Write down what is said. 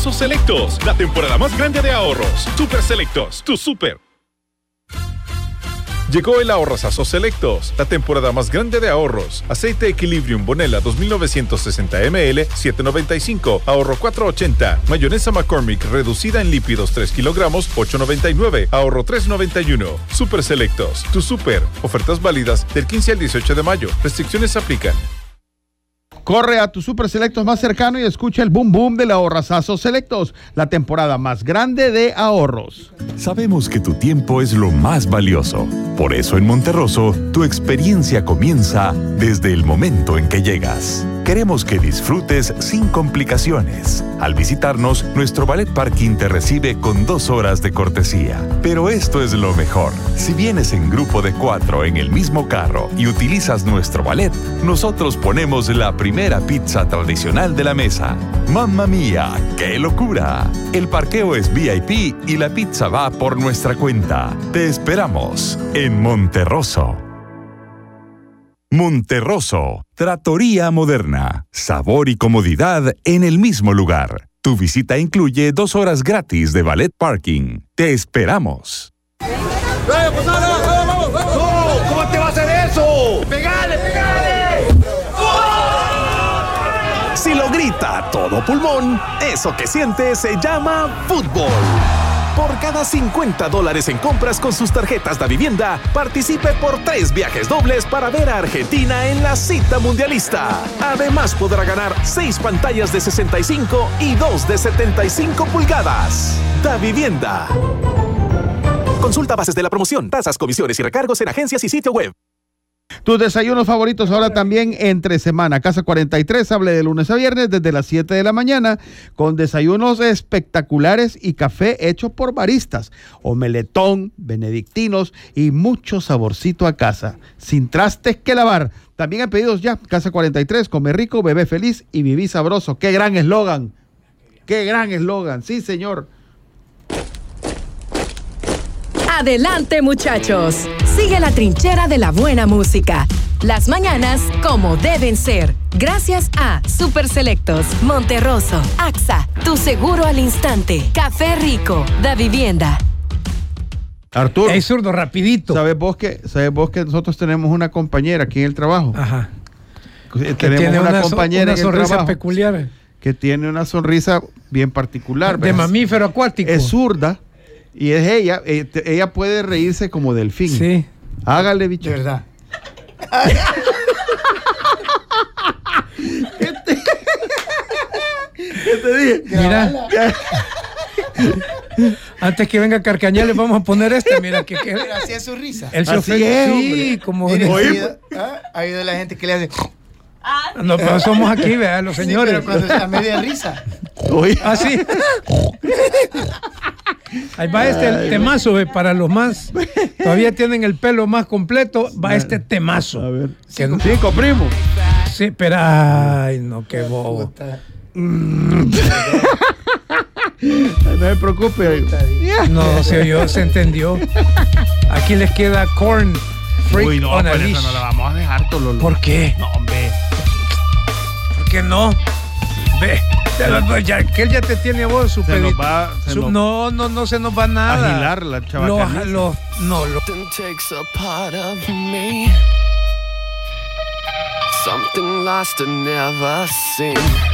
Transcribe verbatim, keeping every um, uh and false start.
Aso Selectos, la temporada más grande de ahorros. Super Selectos, tu super. Llegó el Ahorrasazo Selectos, la temporada más grande de ahorros. Aceite Equilibrium Bonella dos mil novecientos sesenta mililitros, siete noventa y cinco, ahorro cuatro ochenta. Mayonesa McCormick reducida en lípidos tres kilogramos, ocho noventa y nueve, ahorro tres noventa y uno. Super Selectos, tu super. Ofertas válidas del quince al dieciocho de mayo. Restricciones aplican. Corre a tu Super Selectos más cercano y escucha el boom boom del Ahorrasazo Selectos, la temporada más grande de ahorros. Sabemos que tu tiempo es lo más valioso. Por eso en Monterroso, tu experiencia comienza desde el momento en que llegas. Queremos que disfrutes sin complicaciones. Al visitarnos, nuestro Valet Parking te recibe con dos horas de cortesía. Pero esto es lo mejor. Si vienes en grupo de cuatro en el mismo carro y utilizas nuestro valet, nosotros ponemos la primera pizza tradicional de la mesa. ¡Mamma mía! ¡Qué locura! El parqueo es V I P y la pizza va por nuestra cuenta. Te esperamos en Monterroso. Monterroso, Trattoria Moderna, sabor y comodidad en el mismo lugar. Tu visita incluye dos horas gratis de valet parking. Te esperamos. ¿Cómo te va a hacer eso? ¡Pegale, pegale! Si lo grita a todo pulmón, eso que siente se llama fútbol. Por cada cincuenta dólares en compras con sus tarjetas de vivienda, participe por tres viajes dobles para ver a Argentina en la cita mundialista. Además podrá ganar seis pantallas de sesenta y cinco y dos de setenta y cinco pulgadas. Da Vivienda. Consulta bases de la promoción, tasas, comisiones y recargos en agencias y sitio web. Tus desayunos favoritos ahora también entre semana. Casa cuarenta y tres hable de lunes a viernes desde las siete de la mañana con desayunos espectaculares y café hecho por baristas, omeletón, benedictinos y mucho saborcito a casa, sin trastes que lavar. También hay pedidos ya. Casa cuarenta y tres, come rico, bebé feliz y viví sabroso. ¡Qué gran eslogan! ¡Qué gran eslogan! Sí, señor. Adelante, muchachos. Sigue la trinchera de la buena música. Las mañanas como deben ser. Gracias a Super Selectos, Monterroso, A X A, Tu Seguro al Instante, Café Rico, Da Vivienda. Arturo. Es zurdo, rapidito. ¿Sabes vos que, sabes vos que nosotros tenemos una compañera aquí en el trabajo? Ajá. Que tenemos tiene una, una compañera una en el sonrisa trabajo peculiar. que tiene una sonrisa bien particular. De ¿ves? mamífero acuático. Es zurda. Y es ella, eh, ella puede reírse como delfín. Sí. Hágale, bicho. De verdad. ¿Qué te, ¿Qué te dije? Mira. Antes que venga Carcañal, le vamos a poner este. Mira, que, que Pero así es su risa. el chofer, es, sí, hombre. como. Mire, de- ha oído, ¿ah? Ha oído la gente que le hace. No, pero somos aquí, vean, los señores. Sí, pero cuando está media risa. Oye. Ah, sí. Ahí va este el temazo, ve, para los más. Todavía tienen el pelo más completo. Va este temazo. A ver. Que no- Cinco, primo. Sí, pero. Ay, no, qué bobo. No se preocupe. No, se oyó, se entendió. Aquí les queda Corn Freak Uy, no, on a pero Leash. eso no la vamos a dejar, Tololo. ¿Por qué? No, hombre. ¿Por qué no? Ve, ya, ya, que él ya te tiene a vos su Se pedito. nos va, se Su- nos- no, no, no se nos va nada. Agilar la Lo, chavacaniza. lo, no, lo. Takes a part of me, something lost and never seen.